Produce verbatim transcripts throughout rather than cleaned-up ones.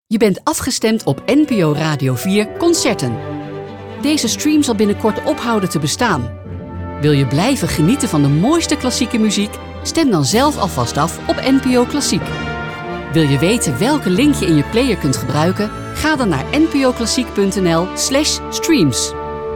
Je bent afgestemd op N P O Radio vier Concerten. Deze stream zal binnenkort ophouden te bestaan. Wil je blijven genieten van de mooiste klassieke muziek? Stem dan zelf alvast af op N P O Klassiek. Wil je weten welke link je in je player kunt gebruiken? Ga dan naar npoklassiek.nl slash streams.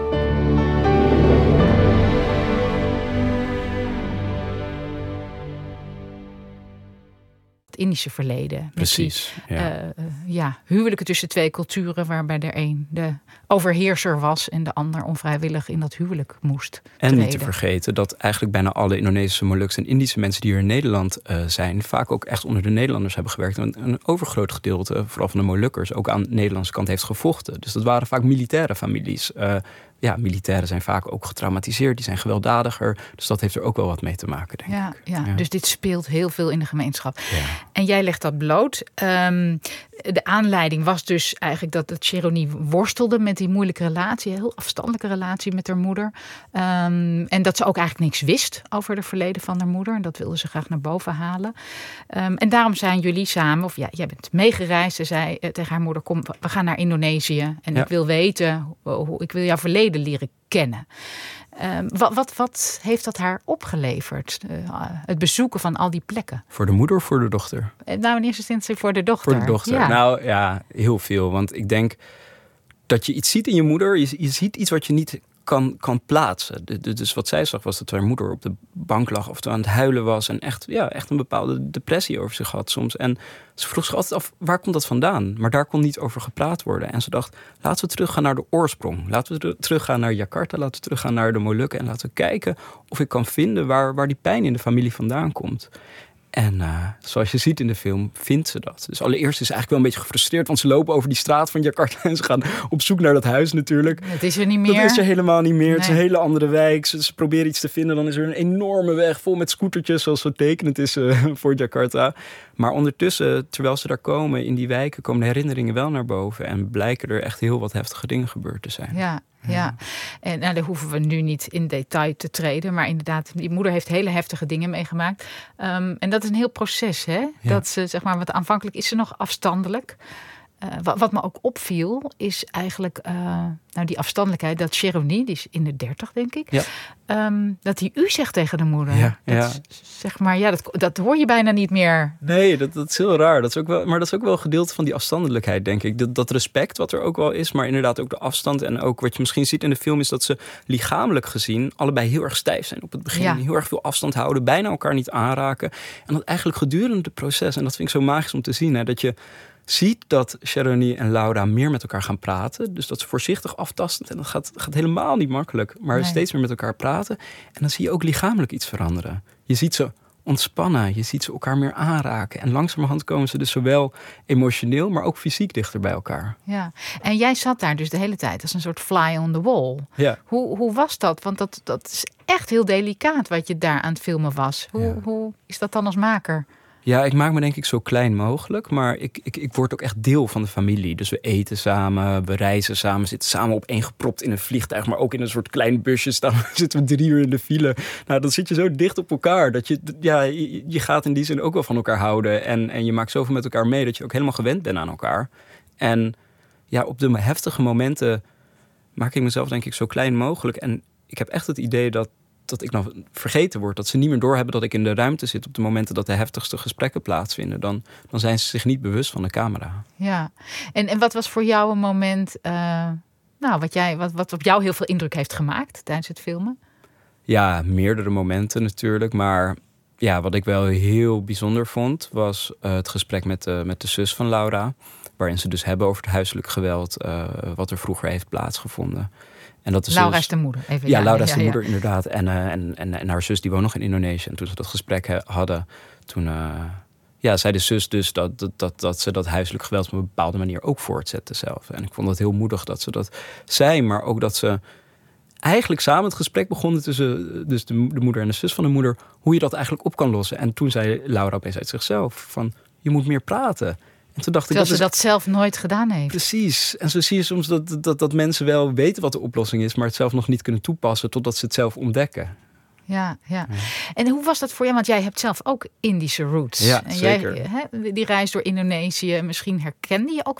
Het Indische verleden. Precies. Die, ja. Uh, uh, ja, huwelijken tussen twee culturen, waarbij er een de overheerser was en de ander onvrijwillig in dat huwelijk moest En treden. niet te vergeten dat eigenlijk bijna alle Indonesische, Molukse en Indische mensen die hier in Nederland uh, zijn, vaak ook echt onder de Nederlanders hebben gewerkt. En een overgroot gedeelte, vooral van de Molukkers, ook aan de Nederlandse kant heeft gevochten. Dus dat waren vaak militaire families. Uh, ja, militairen zijn vaak ook getraumatiseerd, die zijn gewelddadiger. Dus dat heeft er ook wel wat mee te maken, denk ja, ik. Ja, Ja. dus dit speelt heel veel in de gemeenschap. Ja. En jij legt dat bloot. Um, de aanleiding was dus eigenlijk dat, dat Sheroni worstelde met die moeilijke relatie. Een heel afstandelijke relatie met haar moeder. Um, en dat ze ook eigenlijk niks wist over het verleden van haar moeder. En dat wilde ze graag naar boven halen. Um, en daarom zijn jullie samen, of ja, jij bent meegereisd. Ze zei uh, tegen haar moeder, kom, we gaan naar Indonesië. En Ja. ik wil weten, hoe, ik wil jouw verleden leren kennen. Um, wat, wat, wat heeft dat haar opgeleverd? Uh, het bezoeken van al die plekken. Voor de moeder of voor de dochter? Nou, in eerste instantie voor de dochter. Voor de dochter. Ja. Nou ja, heel veel. Want ik denk dat je iets ziet in je moeder. Je, je ziet iets wat je niet kan, kan plaatsen. De, de, dus wat zij zag was dat haar moeder op de bank lag of aan het huilen was. En echt, ja, echt een bepaalde depressie over zich had soms. En ze vroeg zich altijd af, waar komt dat vandaan? Maar daar kon niet over gepraat worden. En ze dacht, laten we teruggaan naar de oorsprong. Laten we ter- teruggaan naar Jakarta. Laten we teruggaan naar de Molukken. En laten we kijken of ik kan vinden waar, waar die pijn in de familie vandaan komt. En uh, zoals je ziet in de film, vindt ze dat. Dus allereerst is ze eigenlijk wel een beetje gefrustreerd, want ze lopen over die straat van Jakarta en ze gaan op zoek naar dat huis natuurlijk. Het is er niet meer. Dat is er helemaal niet meer. Nee. Het is een hele andere wijk. Ze, ze proberen iets te vinden, dan is er een enorme weg vol met scootertjes, zoals zo tekenend is uh, voor Jakarta. Maar ondertussen, terwijl ze daar komen in die wijken, komen de herinneringen wel naar boven en blijken er echt heel wat heftige dingen gebeurd te zijn. Ja. Ja, en nou, daar hoeven we nu niet in detail te treden. Maar inderdaad, die moeder heeft hele heftige dingen meegemaakt. Um, en dat is een heel proces, hè? Ja. Dat ze, zeg maar, want aanvankelijk is ze nog afstandelijk. Uh, wat, wat me ook opviel, is eigenlijk uh, nou, die afstandelijkheid. Dat Sheroni, die is in de dertig, denk ik. Ja. Um, dat hij u zegt tegen de moeder. Ja, dat, ja. Zeg maar, ja, dat, dat hoor je bijna niet meer. Nee, dat, dat is heel raar. Dat is ook wel, maar dat is ook wel een gedeelte van die afstandelijkheid, denk ik. Dat, dat respect wat er ook wel is, maar inderdaad ook de afstand. En ook wat je misschien ziet in de film is dat ze lichamelijk gezien allebei heel erg stijf zijn op het begin. Ja. Heel erg veel afstand houden, bijna elkaar niet aanraken. En dat eigenlijk gedurende het proces, en dat vind ik zo magisch om te zien, hè, dat je ziet dat Sheroni en Laura meer met elkaar gaan praten. Dus dat ze voorzichtig aftastend, en dat gaat, gaat helemaal niet makkelijk, maar Nee. steeds meer met elkaar praten. En dan zie je ook lichamelijk iets veranderen. Je ziet ze ontspannen, je ziet ze elkaar meer aanraken. En langzamerhand komen ze dus zowel emotioneel, maar ook fysiek dichter bij elkaar. Ja, en jij zat daar dus de hele tijd als een soort fly on the wall. Ja. Hoe, hoe was dat? Want dat, dat is echt heel delicaat wat je daar aan het filmen was. Hoe, Ja. hoe is dat dan als maker? Ja, ik maak me denk ik zo klein mogelijk, maar ik, ik, ik word ook echt deel van de familie. Dus we eten samen, we reizen samen, zitten samen opeengepropt in een vliegtuig, maar ook in een soort klein busje staan. Zitten we drie uur in de file. Nou, dan zit je zo dicht op elkaar dat je, ja, je, je gaat in die zin ook wel van elkaar houden. En, en je maakt zoveel met elkaar mee dat je ook helemaal gewend bent aan elkaar. En ja, op de heftige momenten maak ik mezelf denk ik zo klein mogelijk. En ik heb echt het idee dat dat ik nou vergeten word. Dat ze niet meer doorhebben dat ik in de ruimte zit op de momenten dat de heftigste gesprekken plaatsvinden. Dan, dan zijn ze zich niet bewust van de camera. Ja, en, en wat was voor jou een moment, uh, nou, wat, jij, wat, wat op jou heel veel indruk heeft gemaakt tijdens het filmen? Ja, meerdere momenten natuurlijk. Maar ja, wat ik wel heel bijzonder vond, was uh, het gesprek met de, met de zus van Laura. Waarin ze dus hebben over het huiselijk geweld, uh, wat er vroeger heeft plaatsgevonden. En dat is Laura dus, is de moeder. Even, ja, ja, Laura is ja, de ja. moeder inderdaad. En, uh, en, en, en haar zus die woont nog in Indonesië. En toen ze dat gesprek he, hadden, toen uh, ja, zei de zus dus dat, dat, dat, dat ze dat huiselijk geweld op een bepaalde manier ook voortzette zelf. En ik vond dat heel moedig dat ze dat zei. Maar ook dat ze eigenlijk samen het gesprek begonnen tussen dus de, de moeder en de zus van de moeder, hoe je dat eigenlijk op kan lossen. En toen zei Laura opeens uit zichzelf van, je moet meer praten. En toen dacht Terwijl ik, ze dat dat zelf nooit gedaan heeft. Precies. En zo zie je soms dat, dat, dat mensen wel weten wat de oplossing is, maar het zelf nog niet kunnen toepassen totdat ze het zelf ontdekken. Ja, ja. En hoe was dat voor jou? Want jij hebt zelf ook Indische roots. Ja, en zeker. Jij, hè, die reis door Indonesië, misschien herkende je ook